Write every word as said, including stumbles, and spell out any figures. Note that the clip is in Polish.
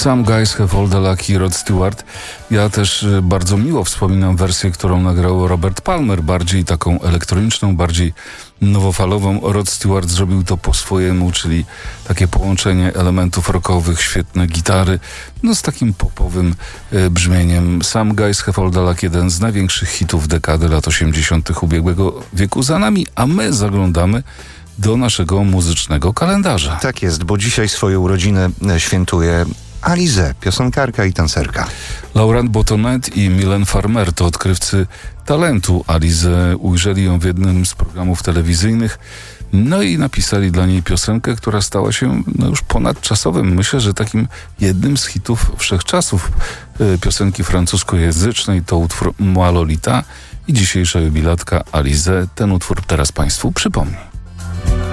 Some Guys Have All the Lucky, Rod Stewart. Ja też bardzo miło wspominam wersję, którą nagrał Robert Palmer, bardziej taką elektroniczną, bardziej nowofalową. Rod Stewart zrobił to po swojemu, czyli takie połączenie elementów rockowych, świetne gitary, no z takim popowym e, brzmieniem. Some Guys Have All the Lucky, jeden z największych hitów dekady lat osiemdziesiątych ubiegłego wieku za nami, a my zaglądamy do naszego muzycznego kalendarza. Tak jest, bo dzisiaj swoje urodziny świętuje Alizée, piosenkarka i tancerka. Laurent Botonnet i Mylène Farmer to odkrywcy talentu Alizée. Ujrzeli ją w jednym z programów telewizyjnych, no i napisali dla niej piosenkę, która stała się no już ponadczasowym. Myślę, że takim jednym z hitów wszechczasów piosenki francuskojęzycznej. To utwór Moi Lolita i dzisiejsza jubilatka Alizée ten utwór teraz Państwu przypomni.